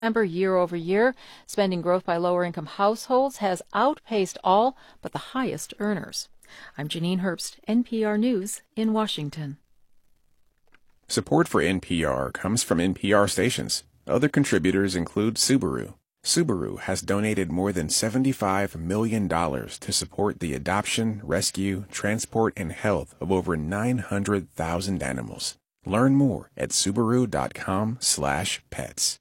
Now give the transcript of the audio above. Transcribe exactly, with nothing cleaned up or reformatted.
September year over year, spending growth by lower-income households has outpaced all but the highest earners. I'm Janine Herbst, N P R News in Washington. Support for N P R comes from N P R stations. Other contributors include Subaru. Subaru has donated more than seventy-five million dollars to support the adoption, rescue, transport, and health of over nine hundred thousand animals. Learn more at subaru dot com slash pets.